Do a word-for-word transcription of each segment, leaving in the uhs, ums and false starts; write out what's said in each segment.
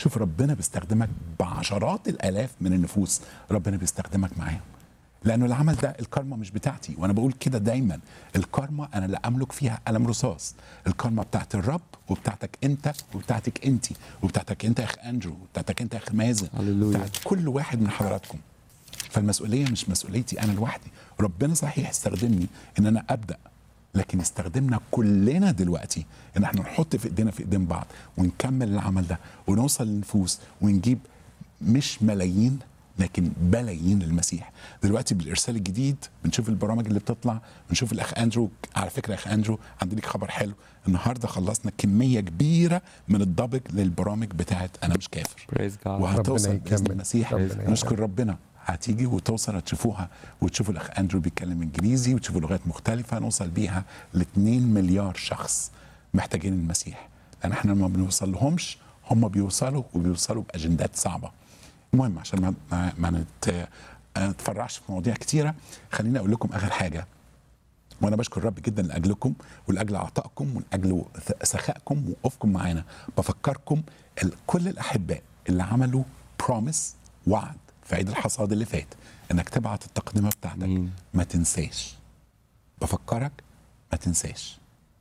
شوف ربنا بيستخدمك بعشرات الالاف من النفوس، ربنا بيستخدمك معاهم، لانه العمل ده الكارما مش بتاعتي. وانا بقول كده دايما، الكارما انا لا املك فيها قلم رصاص، الكارما بتاعت الرب وبتاعتك انت وبتاعتك انت وبتاعتك انت يا اخ اندرو وبتاعتك انت يا اخ مازن، بتاعت كل واحد من حضراتكم. فالمسؤوليه مش مسؤوليتي انا لوحدي. ربنا صحيح استخدمني ان انا ابدا، لكن استخدمنا كلنا دلوقتي ان احنا نحط في ايدينا في ايدين بعض ونكمل العمل ده ونوصل للنفوس ونجيب مش ملايين لكن بلايين للمسيح. دلوقتي بالارسال الجديد بنشوف البرامج اللي بتطلع، بنشوف الاخ اندرو. على فكره يا اخ اندرو عندي لك خبر حلو، النهارده خلصنا كميه كبيره من الضبط للبرامج بتاعت انا مش كافر، وهتوصل باذن المسيح. نشكر ربنا، هتيجي وتوصل هتشوفوها وتشوفوا الاخ اندرو بيتكلم انجليزي وتشوفوا لغات مختلفه، نوصل بيها ل اتنين مليار شخص محتاجين المسيح، لان احنا ما بنوصل لهمش، هم بيوصلوا وبيوصلوا باجندات صعبه. المهم عشان ما ما, ما نتفرعش في مواضيع كتيره، خليني اقول لكم اخر حاجه. وانا بشكر الرب جدا لاجلكم ولاجل عطائكم ولاجل سخائكم ووقوفكم معانا. بفكركم كل الاحباء اللي عملوا بروميس، وعد في عيد الحصاد اللي فات، انك تبعت التقدمه بتاعتك. مين؟ ما تنساش، بفكرك ما تنساش.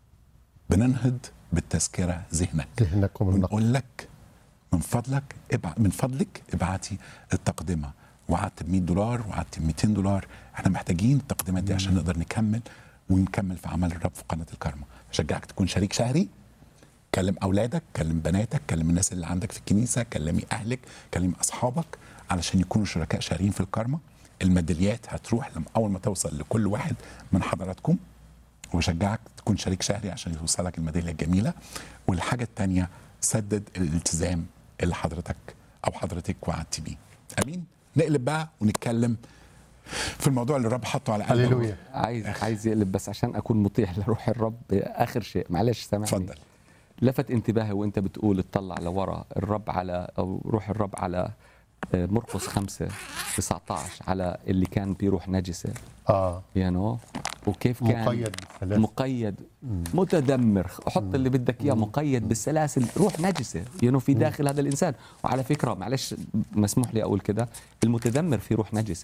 بننهض بالتذكره ذهنك ذهنك ونقول لك من فضلك ابع... من فضلك ابعتي التقدمه. وعدت ب مية دولار، وعدت ب ميتين دولار، احنا محتاجين التقدمات دي عشان نقدر نكمل ونكمل في عمل الرب في قناه الكارما. اشجعك تكون شريك شهري، كلم اولادك، كلم بناتك، كلم الناس اللي عندك في الكنيسه، كلمي اهلك، كلمي اصحابك علشان يكونوا شركاء شهريين في الكارما. الميداليات هتروح لما اول ما توصل لكل واحد من حضراتكم، وبشجعك تكون شريك شهري عشان يوصلك الميداليه الجميله. والحاجه الثانيه، سدد الالتزام اللي حضرتك او حضرتك وعدتي بيه. امين. نقلب بقى ونتكلم في الموضوع اللي الرب حطه على قلبي. هللويا. عايز عايز يقلب، بس عشان اكون مطيع لروح الرب. اخر شيء معلش سامعني. اتفضل. لفت انتباهي وانت بتقول اطلع لورا الرب على او روح الرب على مرقس خمسة تسعة عشر على اللي كان بروح نجسه. اه يعني وكيف كان مقيد بالسلاسل، مقيد متدمر. حط اللي بدك اياه، مقيد بالسلاسل، روح نجسه يعني في داخل هذا الانسان. وعلى فكره معلش مسموح لي اقول كده، المتدمر في روح نجسه.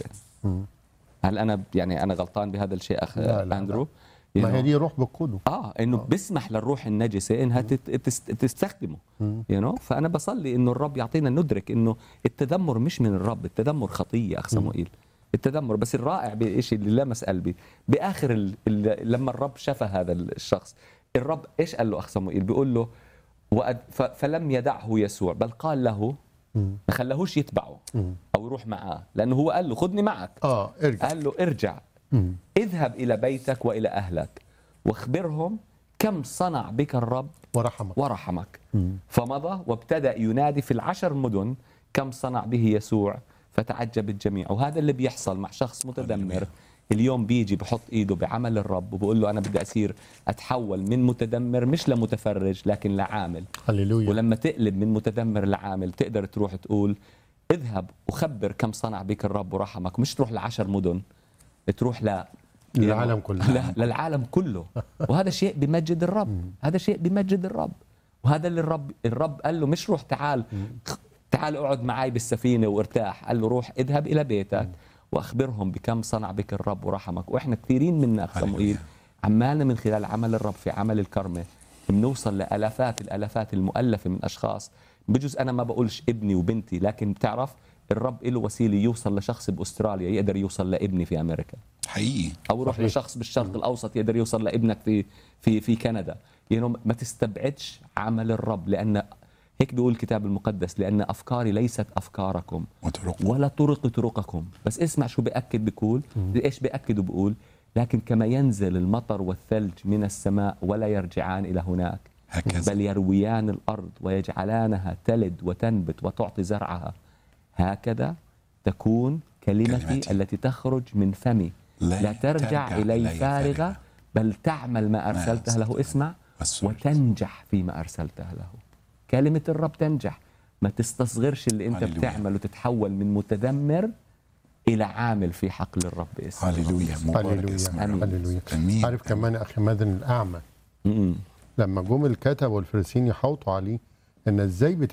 هل انا يعني انا غلطان بهذا الشيء اخ لا لا اندرو؟ لا. ما هي دي روح بقوده. اه انه آه. بيسمح للروح النجسه انها تستخدمه. يو نو فانا بصلي انه الرب يعطينا ندرك انه التذمر مش من الرب، التذمر خطيه اخ صموئيل. التذمر بس الرائع بالشيء اللي لمس قلبي باخر ال... ال... لما الرب شفى هذا الشخص، الرب ايش قال له اخ صموئيل؟ بيقول له وأد... ف... فلم يدعه يسوع بل قال له، ما خلاهوش يتبعه او يروح معاه، لانه هو قال له خذني معك. اه ارجع. قال له ارجع، مم. اذهب الى بيتك والى اهلك واخبرهم كم صنع بك الرب ورحمك ورحمك. فمضى وابتدأ ينادي في العشر مدن كم صنع به يسوع، فتعجب الجميع. وهذا اللي بيحصل مع شخص متدمر. اليوم بيجي بحط ايده بعمل الرب وبقول له انا بدي اصير اتحول من متدمر مش لمتفرج لكن لعامل. هللويا. ولما تقلب من متدمر لعامل تقدر تروح تقول اذهب وخبر كم صنع بك الرب ورحمك. مش تروح لعشر مدن، تروح ل للعالم كله. لا للعالم كله. وهذا شيء بمجد الرب. هذا شيء بمجد الرب. وهذا اللي الرب الرب قال له مش روح تعال تعال اقعد معي بالسفينه وارتاح، قال له روح اذهب الى بيتك واخبرهم بكم صنع بك الرب ورحمك. واحنا كثيرين منا اخ صموئيل عمالنا من خلال عمل الرب في عمل الكرمه بنوصل لالافات الالافات المؤلفه من اشخاص. بجوز انا ما بقولش ابني وبنتي، لكن بتعرف الرب له وسيله يوصل لشخص باستراليا يقدر يوصل لابني في امريكا حقيقي، او يروح لشخص بالشرق الاوسط يقدر يوصل لابنك في في في كندا. يعني ما تستبعدش عمل الرب، لان هيك بيقول الكتاب المقدس لان افكاري ليست افكاركم ولا طرق طرقكم. بس اسمع شو بياكد، بيقول ايش بياكد وبيقول لكن كما ينزل المطر والثلج من السماء ولا يرجعان الى هناك هكذا. بل يرويان الارض ويجعلانها تلد وتنبت وتعطي زرعها، هكذا تكون كلمتي, كلمتي التي تخرج من فمي لا, لا ترجع, ترجع إلي فارغة بل تعمل ما أرسلتها له. اسمع وتنجح فيما أرسلتها له. كلمة الرب تنجح. ما تستصغرش اللي انت بتعمل وتتحول من متذمر إلى عامل في حقل الرب اسمه. هللويا. هللويا. عارف كمان أخي مازن الأعمى لما جم الكتبة والفريسيين يحوطوا عليه ان ازاي